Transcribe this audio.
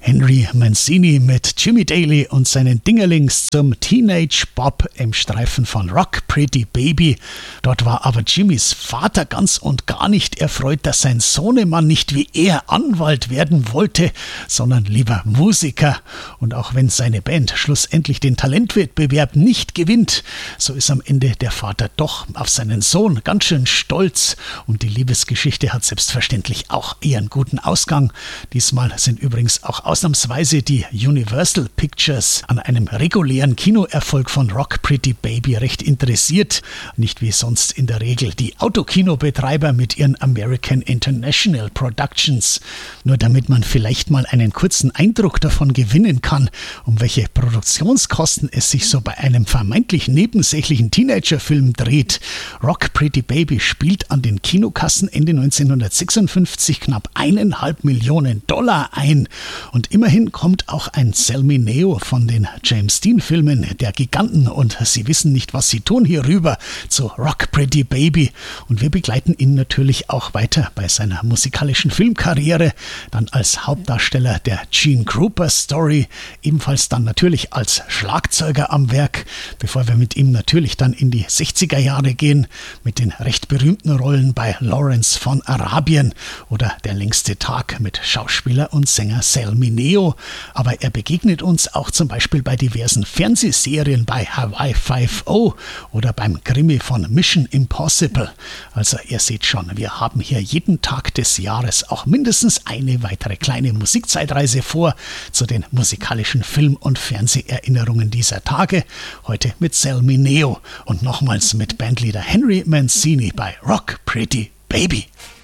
Henry Mancini mit Jimmy Daly und seinen Dingerlings zum Teenage Bob im Streifen von Rock Pretty Baby. Dort war aber Jimmys Vater ganz und gar nicht erfreut, dass sein Sohnemann nicht wie er Anwalt werden wollte, sondern lieber Musiker. Und auch wenn seine Band schlussendlich den Talentwettbewerb nicht gewinnt, so ist am Ende der Vater doch auf seinen Sohn ganz schön stolz. Und die Liebesgeschichte hat selbstverständlich auch eher einen guten Ausgang. Diesmal sind übrigens auch ausnahmsweise die Universal Pictures an einem regulären Kinoerfolg von Rock Pretty Baby recht interessiert. Nicht wie sonst in der Regel die Autokinobetreiber mit ihren American International Productions. Nur damit man vielleicht mal einen kurzen Eindruck davon gewinnen kann, um welche Produktionskosten es sich so bei einem vermeintlich nebensächlichen Teenagerfilm dreht. Rock Pretty Baby spielt an den Kinokassen Ende 1956 knapp 1,5 Millionen Dollar ein. Und immerhin kommt auch ein Sell Me Neo von den James Dean-Filmen der Giganten und Sie wissen nicht, was sie tun hier rüber zu Rock Pretty Baby. Und wir begleiten ihn natürlich auch weiter bei seiner musikalischen Filmkarriere, dann als Hauptdarsteller der Gene Krupa Story, ebenfalls dann natürlich als Schlagzeuger am Werk, bevor wir mit ihm natürlich dann in die 60er Jahre gehen, mit den recht berühmten Rollen bei Lawrence von Arabien oder Der längste Tag mit Schauspieler und Sänger Sell Me Neo. Aber er begegnet uns auch zum Beispiel bei diversen Fernsehserien bei Hawaii 5.0 oder beim Krimi von Mission Impossible. Also ihr seht schon, wir haben hier jeden Tag des Jahres auch mindestens eine weitere kleine Musikzeitreise vor zu den musikalischen Film- und Fernseherinnerungen dieser Tage. Heute mit Sell Me Neo und nochmals mit Bandleader Henry Mancini bei Rock Pretty Baby.